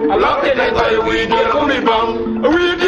I love the night I we get on me bum. We